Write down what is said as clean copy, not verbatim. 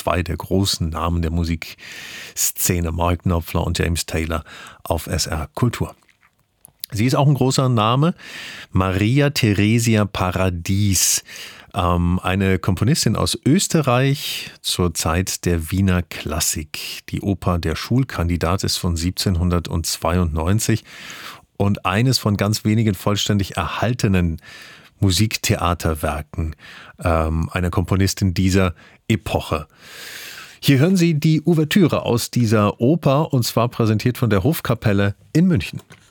zwei der großen Namen der Musikszene, Mark Knopfler und James Taylor, auf SR Kultur. Sie ist auch ein großer Name, Maria Theresia Paradies, eine Komponistin aus Österreich zur Zeit der Wiener Klassik. Die Oper Der Schulkandidat ist von 1792 und eines von ganz wenigen vollständig erhaltenen Musiktheaterwerken einer Komponistin dieser Epoche. Hier hören Sie die Ouvertüre aus dieser Oper, und zwar präsentiert von der Hofkapelle in München.